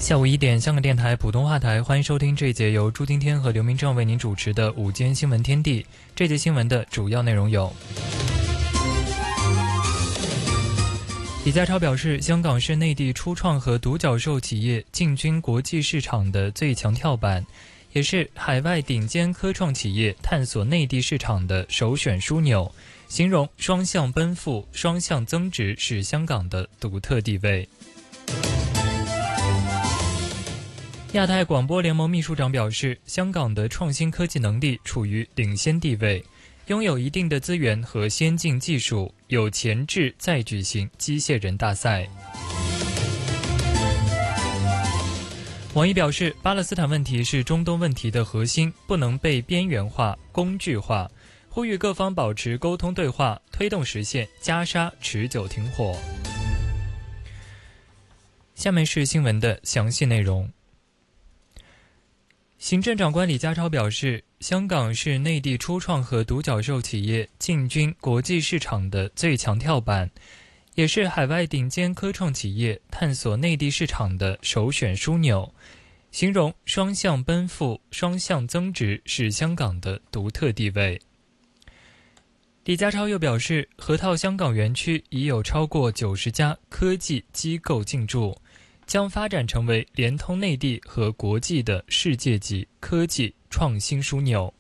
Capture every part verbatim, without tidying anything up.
下午一点，香港电台普通话台，欢迎收听这一节由朱今天和刘明正为您主持的午间新闻天地。这节新闻的主要内容有：李家超表示，香港是内地初创和独角兽企业进军国际市场的最强跳板，也是海外顶尖科创企业探索内地市场的首选枢纽，形容双向奔赴、双向增值是香港的独特地位。亚太广播联盟秘书长表示，香港的创新科技能力处于领先地位，拥有一定的资源和先进技术，有潜质再举行机械人大赛。王毅表示，巴勒斯坦问题是中东问题的核心，不能被边缘化、工具化，呼吁各方保持沟通对话，推动实现加沙持久停火。下面是新闻的详细内容。行政长官李家超表示，香港是内地初创和独角兽企业进军国际市场的最强跳板，也是海外顶尖科创企业探索内地市场的首选枢纽，形容双向奔赴、双向增值是香港的独特地位。李家超又表示，河套香港园区已有超过九十家科技机构进驻，将发展成为连通内地和国际的世界级科技创新枢纽。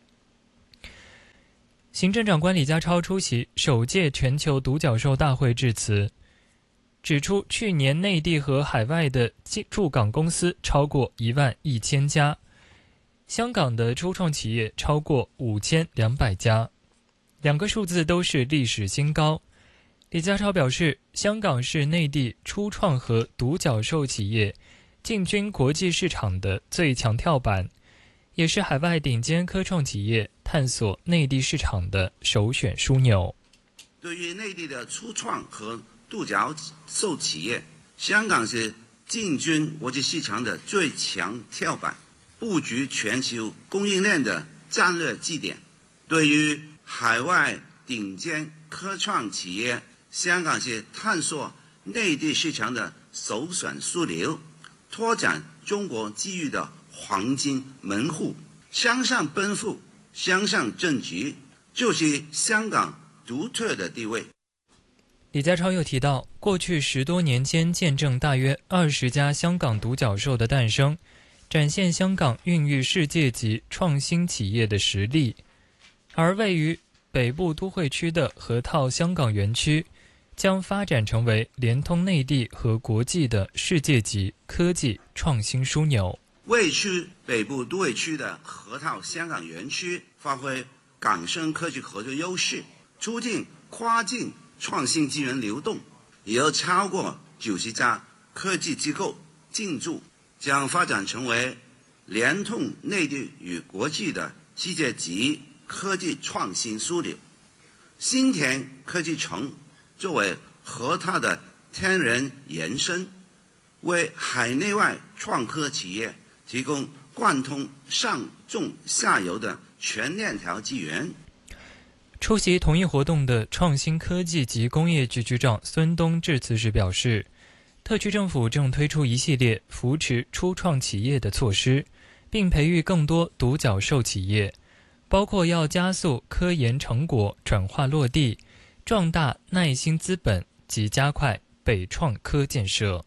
行政长官李家超出席首届全球独角兽大会致辞，指出去年内地和海外的驻港公司超过一万一千家，香港的初创企业超过五千两百家，两个数字都是历史新高。李家超表示，香港是内地初创和独角兽企业进军国际市场的最强跳板，也是海外顶尖科创企业探索内地市场的首选枢纽。 对于内地的初创和独角兽企业，香港是进军国际市场的最强跳板，布局全球供应链的战略基点。对于海外顶尖科创企业，香港是探索内地市场的首选枢纽，拓展中国机遇的黄金门户。向上奔赴、向上增值，就是香港独特的地位。 李家超又提到，过去十多年间见证大约二十家香港独角兽的诞生，展现香港孕育世界级创新企业的实力。而位于北部都会区的河套香港园区将发展成为连通内地和国际的世界级科技创新枢纽。 位处北部都会区的河套香港园区发挥港深科技合作优势，促进跨境创新资源流动，也有超过九十家科技机构进驻，将发展成为连通内地与国际的世界级科技创新枢纽。新田科技城作为河套的天然延伸，为海内外创科企业提供贯通上中下游的全链条资源。 出席同一活动的创新科技及工业局局长孙东致辞时表示，特区政府正推出一系列扶持初创企业的措施，并培育更多独角兽企业，包括要加速科研成果转化落地，壮大耐心资本及加快北创科建设。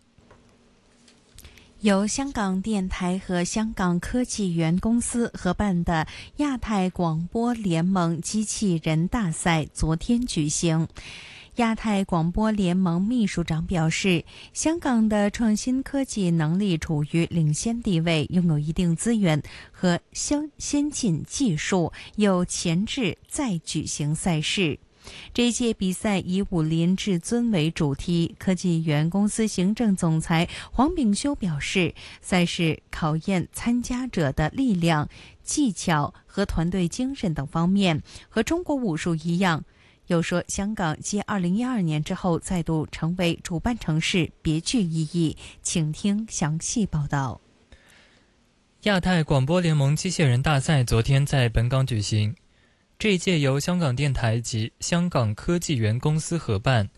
由香港电台和香港科技园公司合办的亚太广播联盟机器人大赛昨天举行。亚太广播联盟秘书长表示，香港的创新科技能力处于领先地位，拥有一定资源和先进技术，有潜质再举行赛事。这一届比赛以武林至尊为主题，科技园公司行政总裁黄炳修表示，赛事考验参加者的力量、技巧和团队精神等方面，和中国武术一样。又说，香港继二零一二年之后再度成为主办城市，别具意义。请听详细报道。 亚太广播联盟机械人大赛昨天在本港举行，这一届由香港电台及香港科技园公司合办，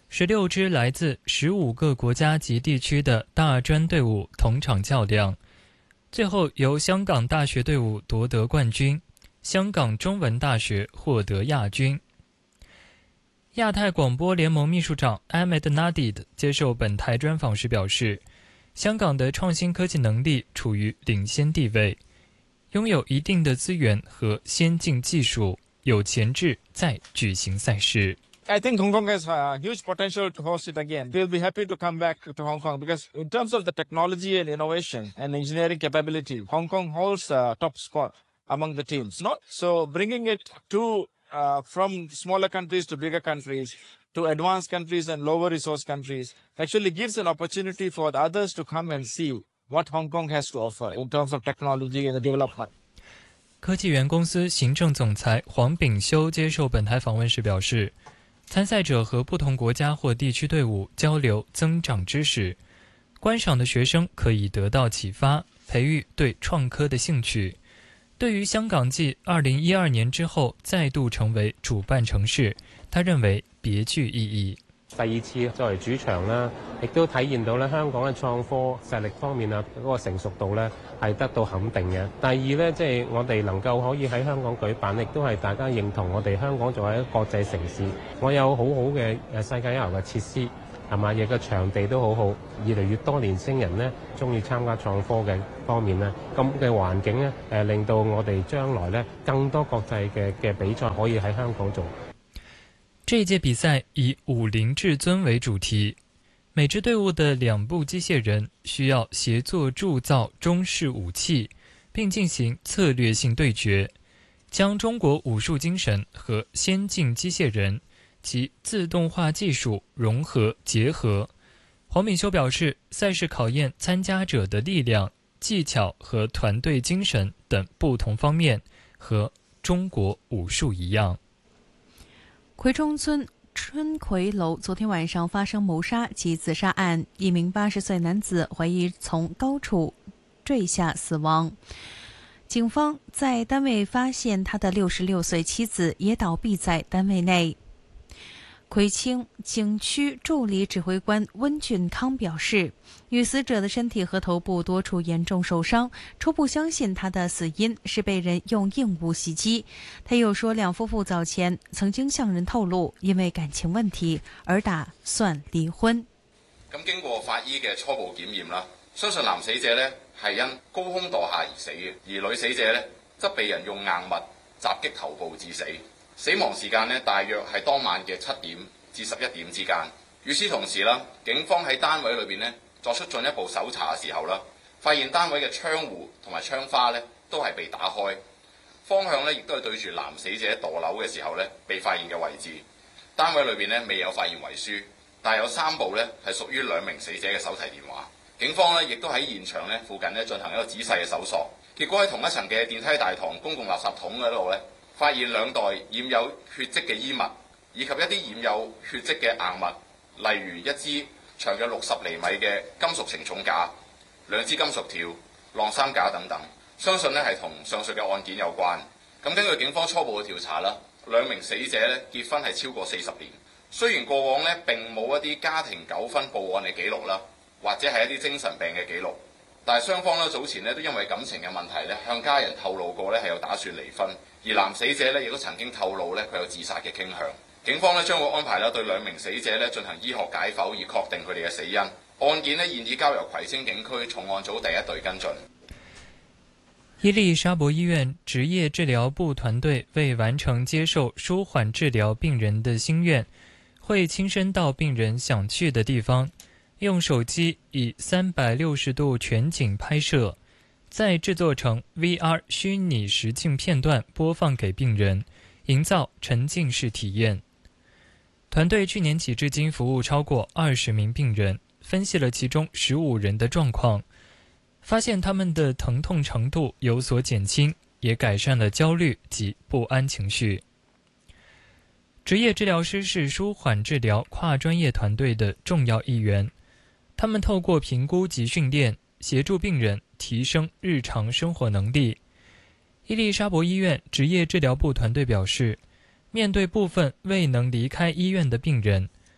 十六支来自十五个国家及地区的大专队伍同场较量，最后由香港大学队伍夺得冠军，香港中文大学获得亚军。亚太广播联盟秘书长 Ahmed Nadid 接受本台专访时表示，香港的创新科技能力处于领先地位，拥有一定的资源和先进技术，有潜质再举行赛事。 I think Hong Kong has a huge potential to host it again. We'll be happy to come back to Hong Kong because in terms of the technology and innovation and engineering capability, Hong Kong holds a top spot among the teams. Not so bringing it to uh, from smaller countries to bigger countries, to advanced countries and lower resource countries, actually gives an opportunity for the others to come and see what Hong Kong has to offer in terms of technology and development. 科技园公司行政总裁黄炳修接受本台访问时表示，参赛者和不同国家或地区队伍交流增长知识，观赏的学生可以得到启发，培育对创科的兴趣。对于香港继二零一二年之后再度成为主办城市，他認為別具意義。 第二次作為主場啦，亦都體現到咧香港嘅創科實力方面啊，嗰個成熟度咧係得到肯定嘅。第二咧，即係我哋能夠可以喺香港舉辦，亦都係大家認同我哋香港作為一個國際城市，我有好好嘅誒世界一流嘅設施，係嘛，亦個場地都好好，越嚟越多年輕人咧中意參加創科嘅方面咧，咁嘅環境咧誒令到我哋將來咧更多國際嘅嘅比賽可以喺香港做。 这一届比赛以武林至尊为主题，每支队伍的两部机械人需要协作铸造中式武器，并进行策略性对决，将中国武术精神和先进机械人及自动化技术融合结合。黄炳修表示，赛事考验参加者的力量、技巧和团队精神等不同方面，和中国武术一样。 葵中村春葵楼昨天晚上发生谋杀及自杀案，一名八十岁男子怀疑从高处坠下死亡。警方在单位发现他的六十六岁妻子也倒闭在单位内。葵青景区助理指挥官温俊康表示，与死者的身体和头部多处严重受伤，初步相信他的死因是被人用硬物袭击。他又说，两夫妇早前曾經向人透露，因為感情問題而打算離婚。 咁經過法醫嘅初步檢驗啦，相信男死者呢係因高空墮下而死嘅，而女死者呢則被人用硬物襲擊頭部致死。死亡時間呢，大約係當晚嘅七點至十一點之間。與此同時啦，警方喺單位裏邊呢作出進一步搜查嘅時候啦，發現單位嘅窗戶同埋窗花呢都係被打開，方向呢亦都係對住男死者墮樓嘅時候呢被發現嘅位置。單位裏邊呢未有發現遺書，但有三部呢係屬於兩名死者嘅手提電話。警方呢亦都喺現場呢附近呢進行一個仔細嘅搜索，結果喺同一層嘅電梯大堂公共垃圾桶嗰度呢，發現兩袋染有血跡嘅衣物，以及一啲染有血跡嘅硬物，例如一支長約六十厘米嘅金屬承重架、兩支金屬條、晾衫架等等，相信呢係同上述嘅案件有關。咁根據警方初步嘅調查啦，兩名死者呢結婚係超過四十年，雖然過往呢並冇一啲家庭糾紛報案嘅記錄啦，或者係一啲精神病嘅記錄，但係雙方呢早前呢都因為感情嘅問題呢向家人透露過呢係有打算離婚。而男死者呢亦都曾經透露呢佢有自殺嘅傾向。警方呢將會安排呢對兩名死者呢進行醫學解剖，以確定佢哋嘅死因。案件呢現已交由葵青警區重案組第一隊跟進。 伊利沙伯醫院職業治療部團隊為完成接受舒緩治療病人的心願，會親身到病人想去的地方，用手機以三百六十度全景拍攝，再製作成 V R 虛擬實境片段播放給病人，營造沉浸式體驗。團隊去年起至今服務超過二十名病人，分析了其中十五人的狀況，發現他們的疼痛程度有所減輕，也改善了焦慮及不安情緒。職業治療師是舒緩治療跨專業團隊的重要一員，他們透過評估及訓練，協助病人提升日常生活能力。伊利沙伯醫院職業治療部團隊表示，面對部分未能離開醫院的病人，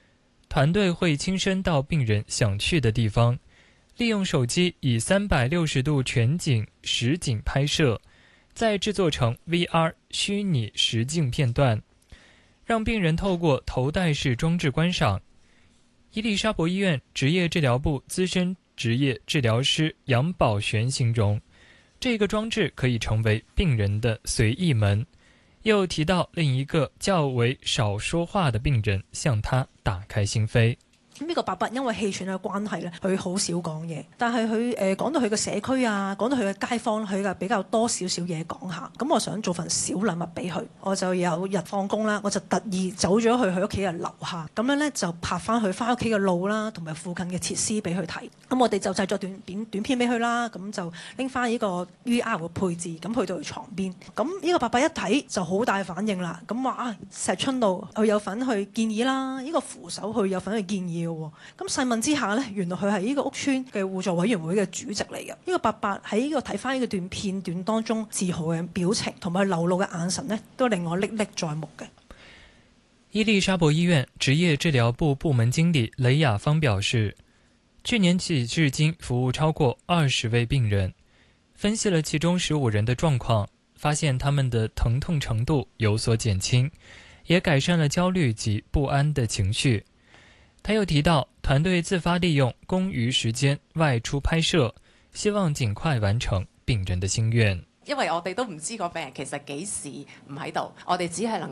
团队会亲身到病人想去的地方，利用手机以三百六十度全景、实景拍摄，再制作成 V R 虚拟实境片段，让病人透过头戴式装置观赏。伊丽莎白医院职业治疗部资深职业治疗师杨宝璇形容，这个装置可以成为病人的随意门。又提到另一个较为少说话的病人向他打開心扉。 咁呢個伯伯因為氣喘嘅關係咧，佢好少講嘢，但係佢誒講到佢嘅社區啊，講到佢嘅街坊，佢嘅比較多少少嘢講下。咁我想做份小禮物俾佢，我就有日放工啦，我就特意走咗去佢屋企嘅樓下，咁樣咧就拍翻佢翻屋企嘅路啦，同埋附近嘅設施俾佢睇。咁我哋就製作短片短片俾佢啦，咁就拎翻呢個 V R 嘅配置，咁去到佢床邊。咁呢個伯伯一睇就好大反應啦，咁話啊石春道佢有份去建議啦，呢、這個扶手佢有份去建議。咁細問之下呢，原來佢係呢個屋邨嘅互助委員會嘅主席嚟嘅。呢個伯伯喺呢個睇翻呢個段片段當中自豪嘅表情同埋流露嘅眼神呢，都令我歷歷在目嘅。 伊麗莎白醫院職業治療部部門經理雷雅芳表示，去年起至今服務超過二十位病人，分析了其中十五人的狀況，發現他們的疼痛程度有所減輕，也改善了焦慮及不安的情緒。他又提到，團隊自發利用公餘時間外出拍攝，希望盡快完成病人的心願。 因為我哋都唔知個病人其實幾時唔喺度，我哋只係能